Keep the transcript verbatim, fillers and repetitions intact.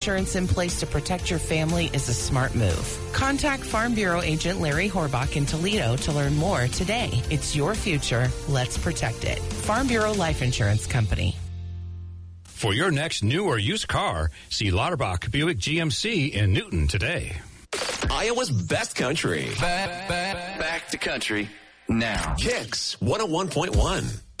Insurance in place to protect your family is a smart move. Contact Farm Bureau agent Larry Horbach in Toledo to learn more today. It's your future. Let's protect it. Farm Bureau Life Insurance Company. For your next new or used car, see Lauterbach Buick G M C in Newton today. Iowa's best country. Back, back, back to country now. Kicks one oh one point one.